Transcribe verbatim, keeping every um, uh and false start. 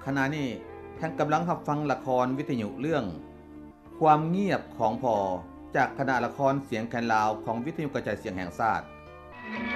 ขณะนี้ท่านกำลังรับฟังละครวิทยุเรื่องความเงียบของพอจากคณะละครเสียงแคนลาวของวิทยุกระจายเสียงแห่งชาติ